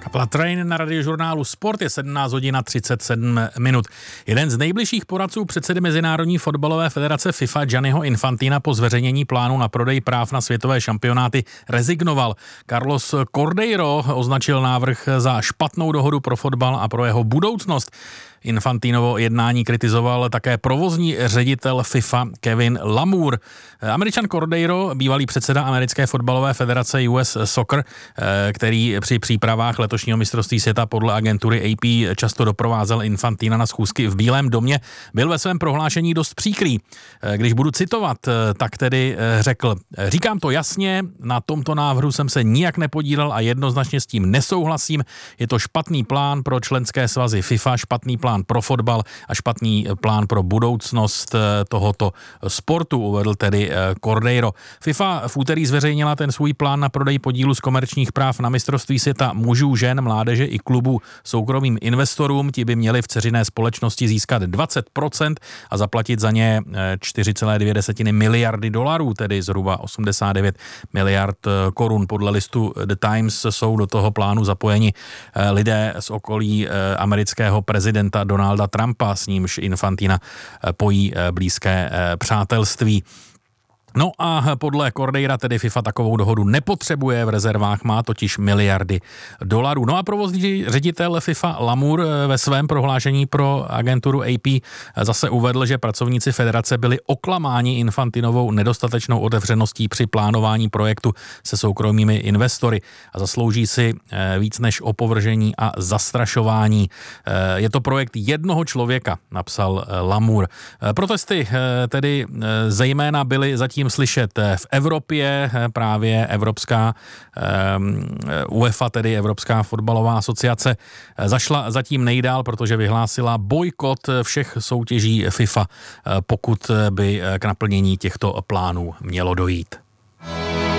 Kapela Train na radiožurnálu Sport je 17 hodin a 37 minut. Jeden z nejbližších poradců předsedy Mezinárodní fotbalové federace FIFA Gianniho Infantina po zveřejnění plánu na prodej práv na světové šampionáty rezignoval. Carlos Cordeiro označil návrh za špatnou dohodu pro fotbal a pro jeho budoucnost. Infantinovo jednání kritizoval také provozní ředitel FIFA Kevin Lamour. Američan Cordeiro, bývalý předseda americké fotbalové federace US Soccer, který při přípravách letošního mistrovství světa podle agentury AP často doprovázel Infantina na schůzky v Bílém domě, byl ve svém prohlášení dost příkrý. Když budu citovat, tak tedy řekl: "Říkám to jasně, na tomto návrhu jsem se nijak nepodílel a jednoznačně s tím nesouhlasím. Je to špatný plán pro členské svazy FIFA, špatný plán pro fotbal a špatný plán pro budoucnost tohoto sportu", uvedl tedy Cordeiro. FIFA v úterý zveřejnila ten svůj plán na prodej podílu z komerčních práv na mistrovství světa mužů, žen, mládeže i klubů soukromým investorům. Ti by měli v dceřiné společnosti získat 20% a zaplatit za ně 4,2 miliardy dolarů, tedy zhruba 89 miliard korun. Podle listu The Times jsou do toho plánu zapojeni lidé z okolí amerického prezidenta Donalda Trumpa, s nímž Infantina pojí blízké přátelství. No a podle Cordeira tedy FIFA takovou dohodu nepotřebuje, v rezervách má totiž miliardy dolarů. No a provozní ředitel FIFA Lamour ve svém prohlášení pro agenturu AP zase uvedl, že pracovníci federace byli oklamáni Infantinovou nedostatečnou otevřeností při plánování projektu se soukromými investory a zaslouží si víc než opovržení a zastrašování. Je to projekt jednoho člověka, napsal Lamour. Protesty tedy zejména byly zatím slyšet v Evropě, právě Evropská UEFA, tedy Evropská fotbalová asociace, zašla zatím nejdál, protože vyhlásila bojkot všech soutěží FIFA, pokud by k naplnění těchto plánů mělo dojít.